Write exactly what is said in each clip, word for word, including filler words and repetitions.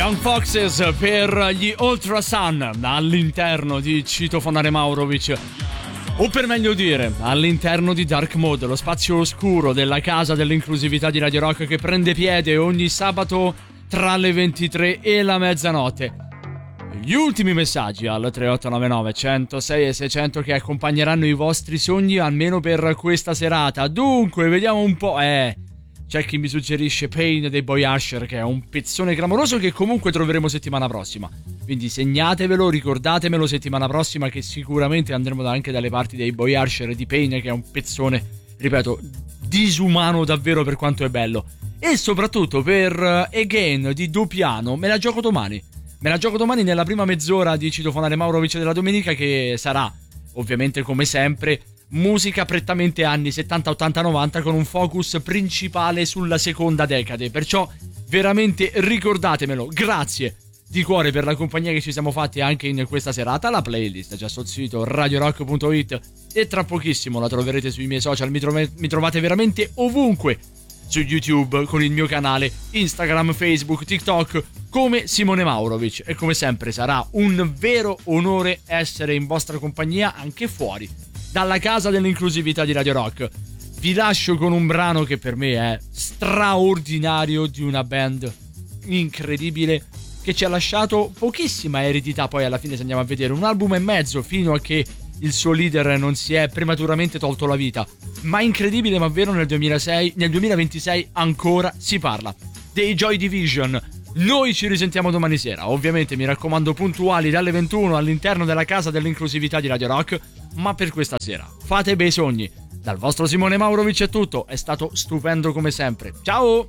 Young Foxes per gli Ultrasun all'interno di Citofonare Maurovic, o per meglio dire all'interno di Dark Mode, lo spazio oscuro della casa dell'inclusività di Radio Rock che prende piede ogni sabato tra le ventitré e la mezzanotte. Gli ultimi messaggi al tre otto nove nove uno zero sei e seicento che accompagneranno i vostri sogni almeno per questa serata. Dunque, vediamo un po'. Eh, c'è chi mi suggerisce Pain dei Boy Usher, che è un pezzone clamoroso che comunque troveremo settimana prossima. Quindi segnatevelo, ricordatemelo settimana prossima, che sicuramente andremo anche dalle parti dei Boy Usher e di Pain, che è un pezzone, ripeto, disumano davvero per quanto è bello. E soprattutto per Again di Doppiano me la gioco domani. Me la gioco domani nella prima mezz'ora di Citofonare Maurovic della domenica, che sarà, ovviamente come sempre, musica prettamente anni settanta, ottanta, novanta, con un focus principale sulla seconda decade. Perciò veramente ricordatemelo. Grazie di cuore per la compagnia che ci siamo fatti anche in questa serata. La playlist è già sul sito radio rock punto it e tra pochissimo la troverete sui miei social. Mi, trov- mi trovate veramente ovunque, su YouTube, con il mio canale Instagram, Facebook, TikTok, come Simone Maurovic. E come sempre sarà un vero onore essere in vostra compagnia anche fuori dalla casa dell'inclusività di Radio Rock. Vi lascio con un brano che per me è straordinario, di una band incredibile che ci ha lasciato pochissima eredità. Poi alla fine, se andiamo a vedere, un album e mezzo fino a che il suo leader non si è prematuramente tolto la vita, ma incredibile, ma vero, nel duemilasei, nel duemilaventisei ancora si parla dei Joy Division. Noi ci risentiamo domani sera, ovviamente mi raccomando puntuali dalle ventuno all'interno della casa dell'inclusività di Radio Rock. Ma per questa sera fate bei sogni. Dal vostro Simone Maurovic è tutto, è stato stupendo come sempre. Ciao!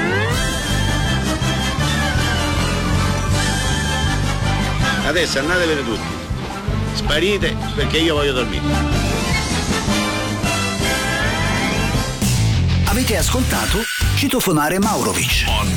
Adesso andatevene tutti, sparite, perché io voglio dormire. Avete ascoltato Citofonare Maurovic.